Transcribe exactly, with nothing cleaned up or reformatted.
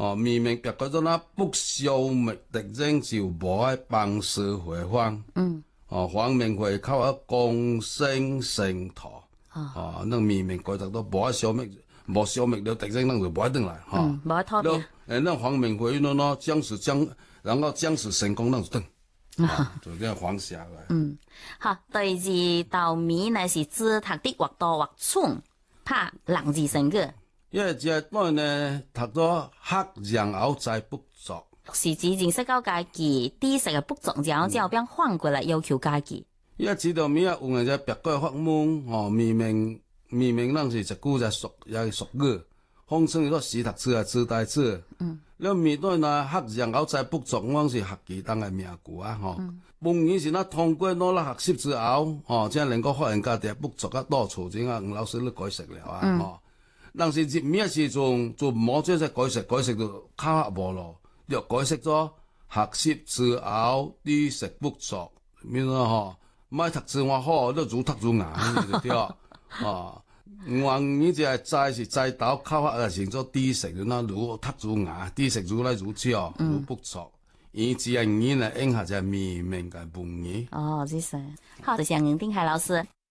哦，明明別嗰種啦，不消滅特徵就無愛幫師回坊。嗯。哦，黃明會靠啊共生成托。哦，那明明改得都無愛消滅，無消滅了特徵，那就無愛轉來。哈。 嗯，無愛妥協。 誒，那黃明會呢？喏，將士將，然後將士成功，那就轉。啊，就這樣黃下來。嗯。 好，第二道米呢是指讀的或多或少，怕人字成個。 因為這當然呢，讀咗黑然後再不作， 是指認識到家己知識嘅不足，然後之後變反過來要求家己。 因為知道咩啊，有人就別個發夢，哦，明明明明那是一句就俗也係俗語，號稱個時讀字啊，字代字。嗯。了面對那黑然後再不作，我是學期當嘅名句啊，吼。夢語是那通過攞啦學習之後，哦，即係能夠發現家己不足嘅多處，點啊？吳老師都改食了啊，吼。但是入面時仲就唔好即係改食，改食就卡無咯。若改食咗學習之後知識不足，咩咯？嗬，買讀字我好，都做讀做牙就對啊。我呢只係齋是齋到靠啊成咗知識啦，如讀做牙，知識如來如少，如不足。而只係呢嚟應下就係明明嘅本意。 哦，這是好，謝謝吳定海老師。